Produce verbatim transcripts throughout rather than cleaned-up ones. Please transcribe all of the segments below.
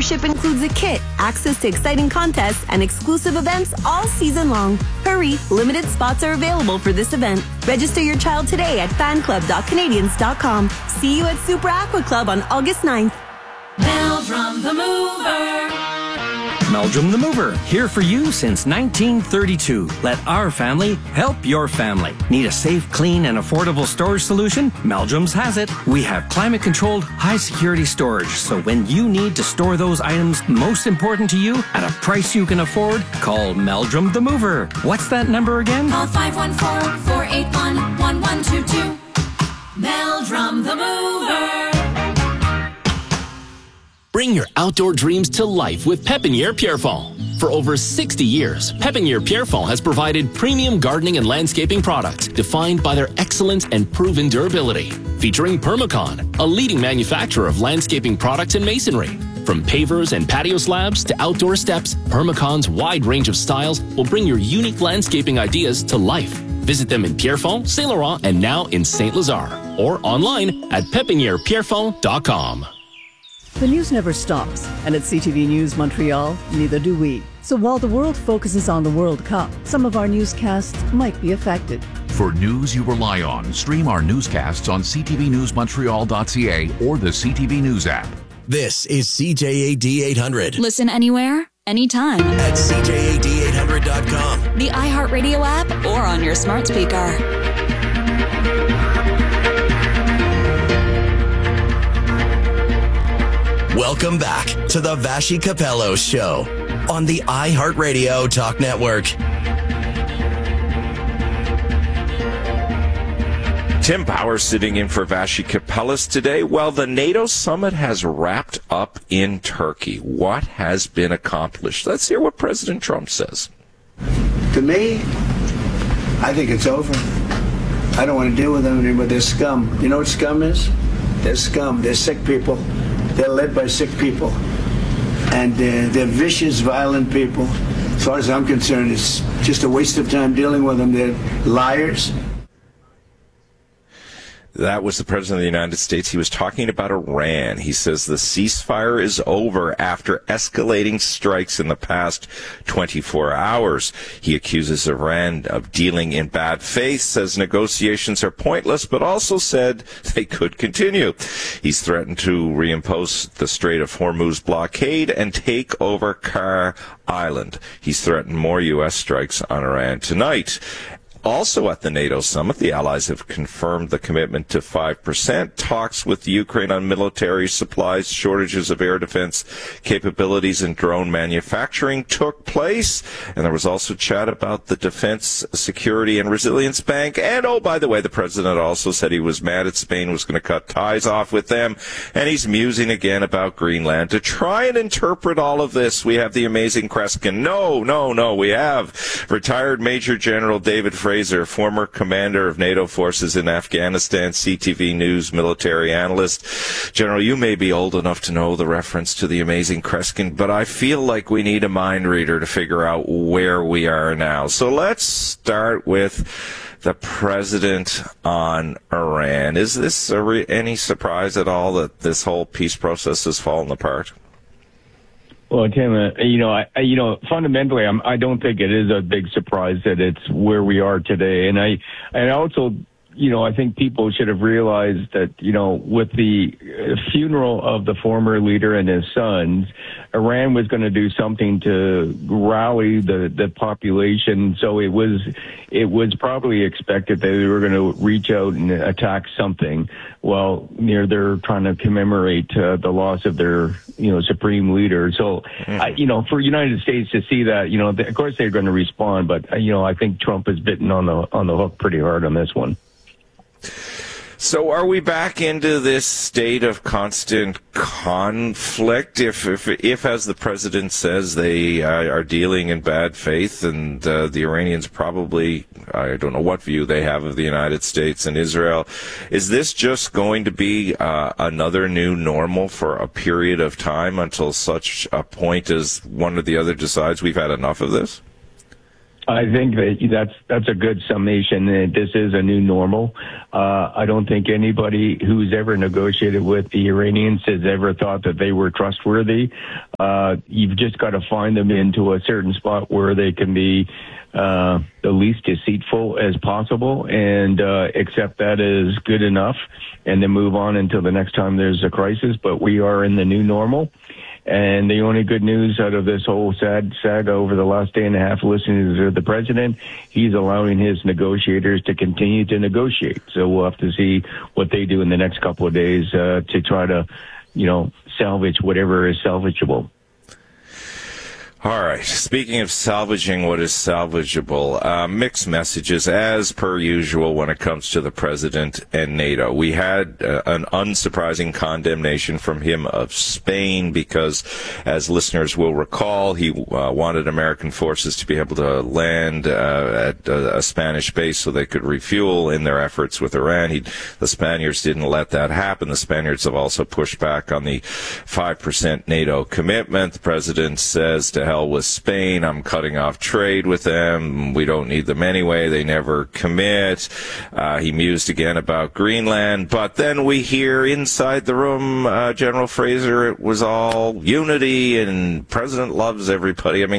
Membership includes a kit, access to exciting contests, and exclusive events all season long. Hurry, limited spots are available for this event. Register your child today at fan club dot canadians dot com. See you at Super Aqua Club on August ninth. Meldrum the Mover. Meldrum the Mover, here for you since nineteen thirty-two. Let our family help your family. Need a safe, clean, and affordable storage solution? Meldrum's has it. We have climate-controlled, high-security storage, so when you need to store those items most important to you at a price you can afford, call Meldrum the Mover. What's that number again? Call five one four, four eight one, one one two two. Meldrum the Mover. Bring your outdoor dreams to life with Pépinière Pierrefonds. For over sixty years, Pépinière Pierrefonds has provided premium gardening and landscaping products defined by their excellence and proven durability. Featuring Permacon, a leading manufacturer of landscaping products and masonry. From pavers and patio slabs to outdoor steps, Permacon's wide range of styles will bring your unique landscaping ideas to life. Visit them in Pierrefonds, Saint Laurent, and now in Saint Lazare. Or online at pépinière pierrefonds dot com. The news never stops, and at C T V News Montreal, neither do we. So while the world focuses on the World Cup, some of our newscasts might be affected. For news you rely on, stream our newscasts on c t v news montreal dot c a or the C T V News app. This is C J A D eight hundred. Listen anywhere, anytime. At c j a d eight hundred dot com. The iHeartRadio app or on your smart speaker. Welcome back to the Vashi Capello Show on the iHeartRadio Talk Network. Tim Power sitting in for Vashi Capellas today. Well, the NATO summit has wrapped up in Turkey. What has been accomplished? Let's hear what President Trump says. To me, I think it's over. I don't want to deal with them anymore. They're scum. You know what scum is? They're scum. They're sick people. They're led by sick people. And uh, they're vicious, violent people. As far as I'm concerned, it's just a waste of time dealing with them. They're liars. That was the President of the United States. He was talking about Iran. He says the ceasefire is over after escalating strikes in the past twenty-four hours. He accuses Iran of dealing in bad faith, says negotiations are pointless, but also said they could continue. He's threatened to reimpose the Strait of Hormuz blockade and take over Kar Island. He's threatened more U S strikes on Iran tonight. Also at the NATO summit, the allies have confirmed the commitment to five percent. Talks with Ukraine on military supplies, shortages of air defense capabilities, and drone manufacturing took place. And there was also chat about the Defense Security and Resilience Bank. And, oh, by the way, the president also said he was mad at Spain, was going to cut ties off with them. And he's musing again about Greenland. To try and interpret all of this, we have the amazing Kreskin. No, no, no, we have retired Major General David Fraser, former commander of NATO forces in Afghanistan, C T V News military analyst. General, you may be old enough to know the reference to the amazing Kreskin, but I feel like we need a mind reader to figure out where we are now. So let's start with the president on Iran. Is this a re- any surprise at all that this whole peace process has fallen apart? Well, Tim, uh, you know, I, you know, fundamentally, I'm, I don't think it is a big surprise that it's where we are today. And I, and also, you know, I think people should have realized that, you know, with the funeral of the former leader and his sons, Iran was going to do something to rally the, the population. So it was, it was probably expected that they were going to reach out and attack something. Well, near they're trying to commemorate uh, the loss of their, you know, supreme leader. So, mm. I, you know, for United States to see that, you know, of course they're going to respond, but uh, you know, I think Trump is bitten on the on the hook pretty hard on this one. So are we back into this state of constant conflict? If, if, if as the president says, they uh, are dealing in bad faith, and uh, the Iranians probably, I don't know what view they have of the United States and Israel, is this just going to be uh, another new normal for a period of time until such a point as one or the other decides we've had enough of this? I think that that's that's a good summation. This is a new normal. Uh, I don't think anybody who's ever negotiated with the Iranians has ever thought that they were trustworthy. Uh, you've just got to find them into a certain spot where they can be uh, the least deceitful as possible and uh, accept that as good enough and then move on until the next time there's a crisis. But we are in the new normal. And the only good news out of this whole sad saga over the last day and a half listening to the president, he's allowing his negotiators to continue to negotiate. So we'll have to see what they do in the next couple of days uh, to try to, you know, salvage whatever is salvageable. All right. Speaking of salvaging what is salvageable, uh, mixed messages as per usual when it comes to the president and NATO. We had uh, an unsurprising condemnation from him of Spain because, as listeners will recall, he uh, wanted American forces to be able to land uh, at a, a Spanish base so they could refuel in their efforts with Iran. He, the Spaniards didn't let that happen. The Spaniards have also pushed back on the five percent NATO commitment. The president says to hell with Spain, I'm cutting off trade with them. We don't need them anyway. They never commit. Uh, he mused again about Greenland. But then we hear inside the room, uh, General Fraser, it was all unity and president loves everybody. I mean,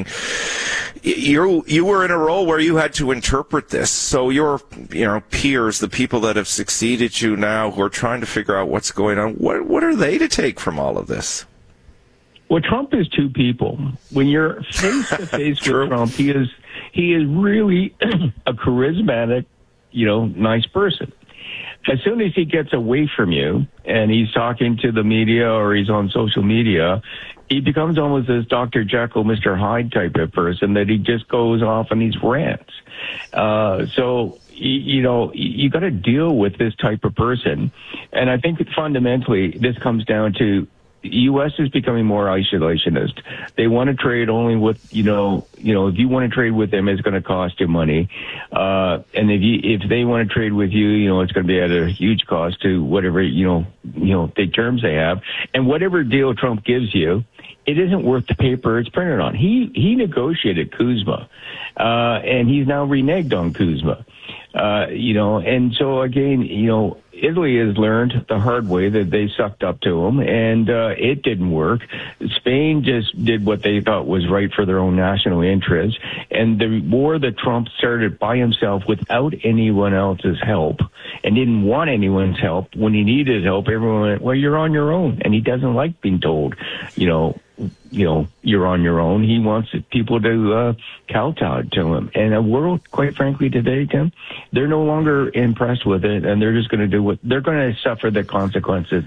you you were in a role where you had to interpret this. So your you know peers, the people that have succeeded you now who are trying to figure out what's going on, what what are they to take from all of this? Well, Trump is two people. When you're face to face with Trump, he is he is really a charismatic, you know, nice person. As soon as he gets away from you and he's talking to the media or he's on social media, he becomes almost this Doctor Jekyll, Mister Hyde type of person that he just goes off on these rants. Uh, so, you know, you got to deal with this type of person. And I think fundamentally this comes down to the U S is becoming more isolationist. They want to trade only with, you know, you know, if you want to trade with them, it's going to cost you money. Uh, and if you, if they want to trade with you, you know, it's going to be at a huge cost to whatever, you know, you know, the terms they have. And whatever deal Trump gives you, it isn't worth the paper it's printed on. He, he negotiated Kuzma, uh, and he's now reneged on Kuzma. Uh, you know, and so again, you know, Italy has learned the hard way that they sucked up to him, and uh, it didn't work. Spain just did what they thought was right for their own national interests, and the war that Trump started by himself without anyone else's help and didn't want anyone's help. When he needed help, everyone went, well, you're on your own, and he doesn't like being told, you know, you know, you're on your own. He wants people to uh, kowtow to him. And a world, quite frankly, today, Tim, they're no longer impressed with it, and they're just going to do what they're going to suffer the consequences.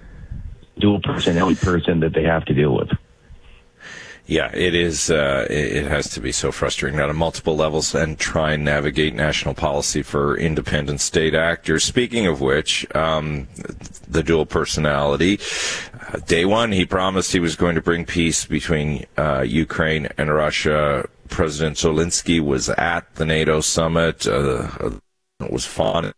Dual personality person that they have to deal with. Yeah, it is. Uh, it has to be so frustrating on multiple levels and try and navigate national policy for independent state actors. Speaking of which, um, the dual personality. Uh, day one, he promised he was going to bring peace between uh, Ukraine and Russia. President Zelensky was at the NATO summit. Uh, it was fun.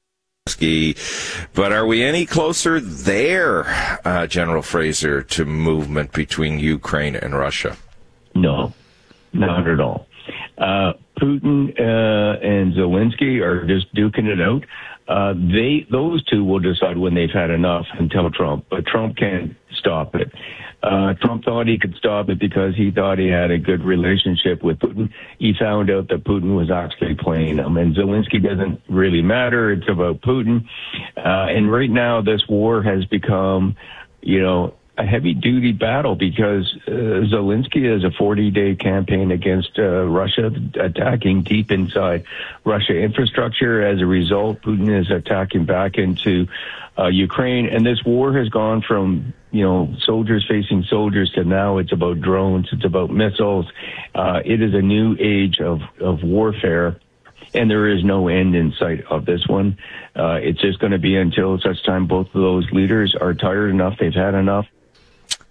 But are we any closer there, uh, General Fraser, to movement between Ukraine and Russia? No, not at all. Uh, Putin uh, and Zelensky are just duking it out. Uh, they, those two will decide when they've had enough and tell Trump, but Trump can't stop it. Uh, Trump thought he could stop it because he thought he had a good relationship with Putin. He found out that Putin was actually playing him, and Zelensky doesn't really matter. It's about Putin. Uh, and right now, this war has become, you know, a heavy-duty battle because uh, Zelensky has a forty-day campaign against uh, Russia, attacking deep inside Russia infrastructure. As a result, Putin is attacking back into uh, Ukraine, and this war has gone from, you know, soldiers facing soldiers to now it's about drones, it's about missiles. Uh, it is a new age of, of warfare, and there is no end in sight of this one. Uh, it's just going to be until such time both of those leaders are tired enough, they've had enough.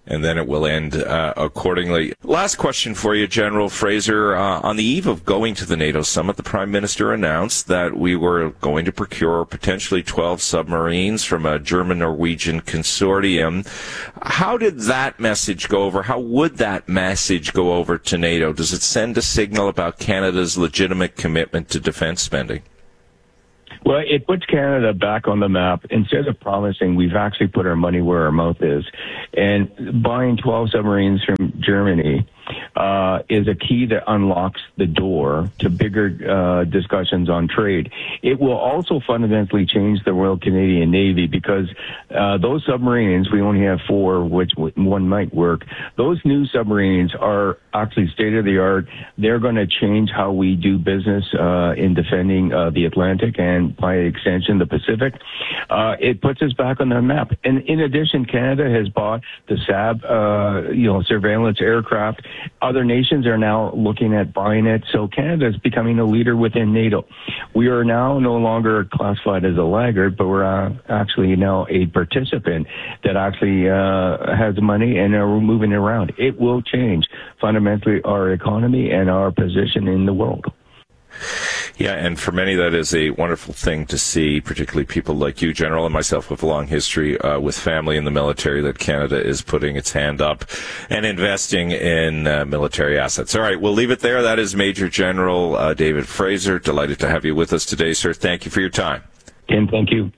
and then it will end uh, accordingly. Last question for you, General Fraser. Uh, on the eve of going to the NATO summit, the Prime Minister announced that we were going to procure potentially twelve submarines from a German-Norwegian consortium. How did that message go over? How would that message go over to NATO? Does it send a signal about Canada's legitimate commitment to defense spending? Well, it puts Canada back on the map. Instead of promising, we've actually put our money where our mouth is. And buying twelve submarines from Germany uh, is a key that unlocks the door to bigger uh, discussions on trade. It will also fundamentally change the Royal Canadian Navy because uh, those submarines, we only have four, which one might work. Those new submarines are actually state-of-the-art. They're going to change how we do business uh, in defending uh, the Atlantic and, by extension, the Pacific. Uh, it puts us back on the map. And in addition, Canada has bought the S A B, uh, you know, surveillance aircraft. Other nations are now looking at buying it. So Canada is becoming a leader within NATO. We are now no longer classified as a laggard, but we're uh, actually now a participant that actually uh, has money and are moving around. It will change fundamentally our economy and our position in the world. Yeah, and for many that is a wonderful thing to see, particularly people like you, General, and myself with a long history uh, with family in the military, that Canada is putting its hand up and investing in uh, military assets. All right, we'll leave it there. That is Major General uh, David Fraser. Delighted to have you with us today, sir. Thank you for your time. Ken, thank you.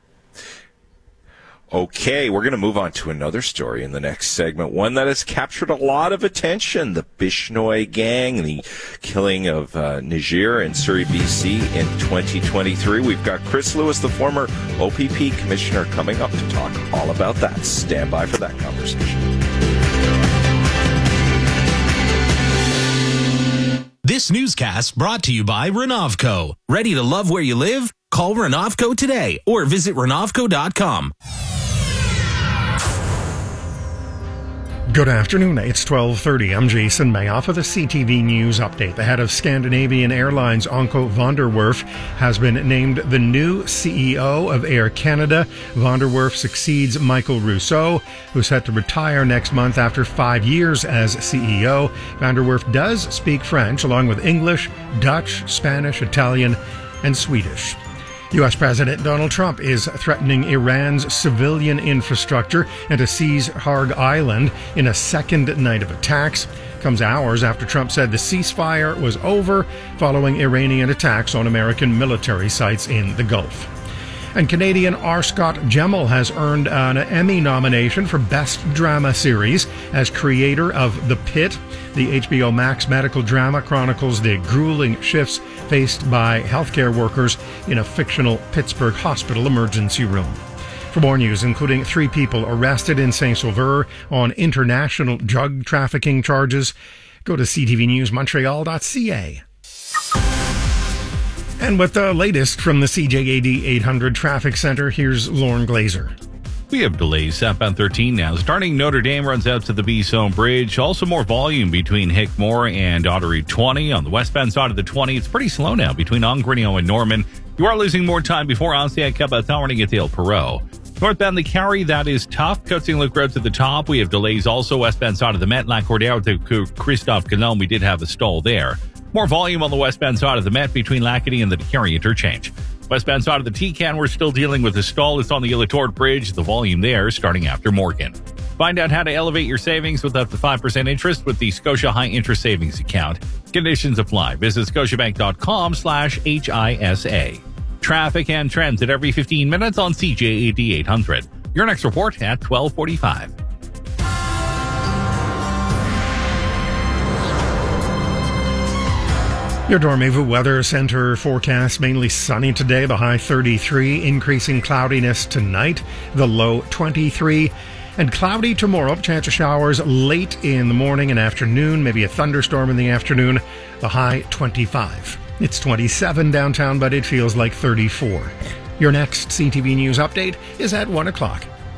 Okay, we're going to move on to another story in the next segment, one that has captured a lot of attention, the Bishnoi gang, the killing of uh, Niger in Surrey, B C in twenty twenty-three. We've got Chris Lewis, the former O P P commissioner, coming up to talk all about that. Stand by for that conversation. This newscast brought to you by Renovco. Ready to love where you live? Call Renovco today or visit renovco dot com. Good afternoon. It's twelve thirty. I'm Jason Mayoff with a C T V News update. The head of Scandinavian Airlines, Anko van der Werf, has been named the new C E O of Air Canada. Van der Werf succeeds Michael Rousseau, who's set to retire next month after five years as C E O. Van der Werf does speak French, along with English, Dutch, Spanish, Italian, and Swedish. U S. President Donald Trump is threatening Iran's civilian infrastructure and to seize Harg Island in a second night of attacks. Comes hours after Trump said the ceasefire was over following Iranian attacks on American military sites in the Gulf. And Canadian R. Scott Gemmell has earned an Emmy nomination for Best Drama Series as creator of The Pit. The H B O Max medical drama chronicles the grueling shifts faced by healthcare workers in a fictional Pittsburgh hospital emergency room. For more news, including three people arrested in Saint-Sauveur on international drug trafficking charges, go to c t v news montreal dot c a. And with the latest from the C J A D eight hundred Traffic Center, here's Lauren Glazer. We have delays southbound thirteen now. Starting Notre Dame runs out to the Bisson Bridge. Also more volume between Hickmore and Ottery twenty. On the westbound side of the twenty, it's pretty slow now between Ongrenio and Norman. You are losing more time before Ancien Cabaton running at Dale Perot. Northbound the Carry, that is tough. Coatsing Look Road to the top. We have delays also westbound side of the Met. La Cordillère to Christophe Colomb. We did have a stall there. More volume on the westbound side of the Met between Lacadie and the Carry interchange. Westbound side of the T-Can, we're still dealing with a stall. It's on the Illatord Bridge. The volume there starting after Morgan. Find out how to elevate your savings with up to five percent interest with the Scotia High Interest Savings Account. Conditions apply. Visit scotiabank.com slash HISA. Traffic and trends at every fifteen minutes on C J A D eight hundred. Your next report at twelve forty-five. Your Dormevu Weather Center forecast, mainly sunny today, the high thirty-three, increasing cloudiness tonight, the low twenty-three, and cloudy tomorrow, chance of showers late in the morning and afternoon, maybe a thunderstorm in the afternoon, the high twenty-five. It's twenty-seven downtown, but it feels like thirty-four. Your next C T V News update is at one o'clock.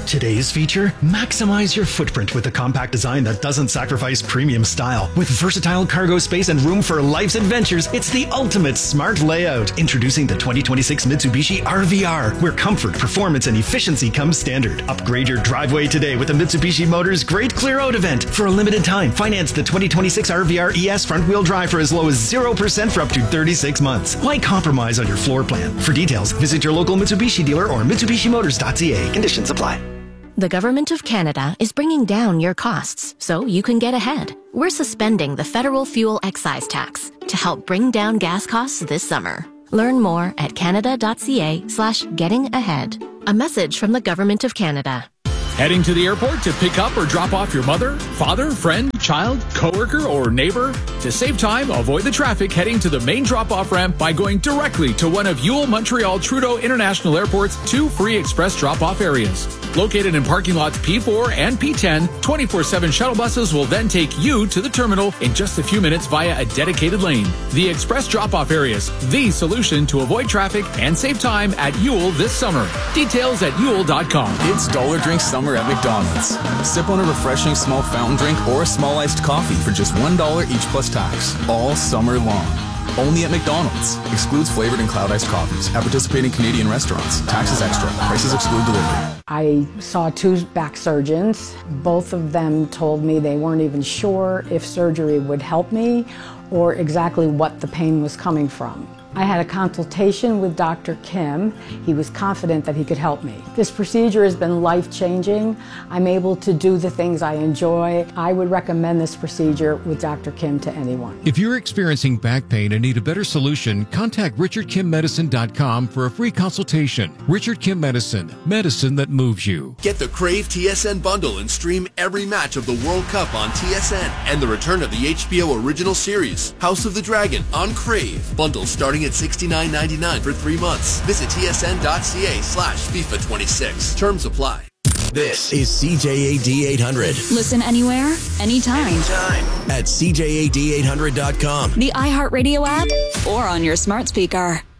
Today's feature? Maximize your footprint with a compact design that doesn't sacrifice premium style. With versatile cargo space and room for life's adventures, it's the ultimate smart layout. Introducing the twenty twenty-six Mitsubishi R V R, where comfort, performance, and efficiency come standard. Upgrade your driveway today with the Mitsubishi Motors Great Clear Out event. For a limited time, finance the twenty twenty-six R V R E S front-wheel drive for as low as zero percent for up to thirty-six months. Why compromise on your floor plan? For details, visit your local Mitsubishi dealer or Mitsubishi Motors dot C A. Conditions apply. The Government of Canada is bringing down your costs so you can get ahead. We're suspending the federal fuel excise tax to help bring down gas costs this summer. Learn more at canada.ca slash getting ahead. A message from the Government of Canada. Heading to the airport to pick up or drop off your mother, father, friend, child, coworker, or neighbor? To save time, avoid the traffic heading to the main drop-off ramp by going directly to one of Yule Montreal Trudeau International Airport's two free express drop-off areas. Located in parking lots P four and P ten, twenty-four seven shuttle buses will then take you to the terminal in just a few minutes via a dedicated lane. The express drop-off areas, the solution to avoid traffic and save time at Yule this summer. Details at Yule dot com. It's Dollar Drink Summer at McDonald's. Sip on a refreshing small fountain drink or a small iced coffee for just one dollar each plus tax, all summer long. Only at McDonald's. Excludes flavored and cloud iced coffees. At participating Canadian restaurants. Taxes extra. Prices exclude delivery. I saw two back surgeons. Both of them told me they weren't even sure if surgery would help me or exactly what the pain was coming from. I had a consultation with Doctor Kim. He was confident that he could help me. This procedure has been life-changing. I'm able to do the things I enjoy. I would recommend this procedure with Doctor Kim to anyone. If you're experiencing back pain and need a better solution, contact richard kim medicine dot com for a free consultation. Richard Kim Medicine, medicine that moves you. Get the Crave T S N bundle and stream every match of the World Cup on T S N and the return of the H B O original series, House of the Dragon, on Crave. Bundle starting at sixty-nine ninety-nine for three months. Visit T S N dot C A slash FIFA twenty-six. Terms apply. This is C J A D eight hundred. Listen anywhere, anytime. Anytime. At C J A D eight hundred dot com. The iHeartRadio app or on your smart speaker.